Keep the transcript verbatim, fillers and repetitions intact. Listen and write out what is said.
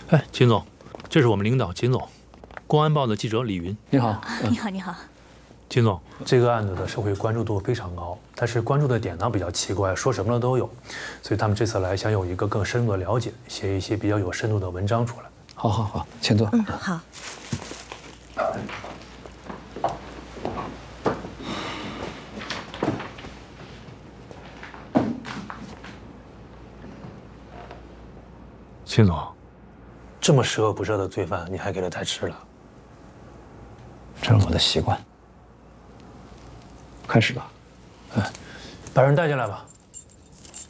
哎，秦总，这是我们领导秦总，公安报的记者李云。 你好， 嗯、你好，你好。 秦总，这个案子的社会关注度非常高，但是关注的点呢比较奇怪，说什么的都有，所以他们这次来想有一个更深入的了解，写一些比较有深度的文章出来。 好，好，好，请坐。 嗯，好。 秦总，这么十恶不赦的罪犯，你还给他带吃了？ 这是我的习惯。开始吧。 哎，把人带进来吧。